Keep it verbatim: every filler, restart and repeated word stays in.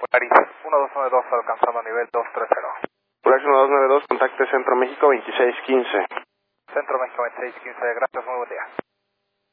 Polaris uno dos nueve dos alcanzando nivel dos tres cero. Polaris uno dos nueve dos, contacte Centro México veintiséis quince. Centro México veintiséis quince, gracias, muy buen día.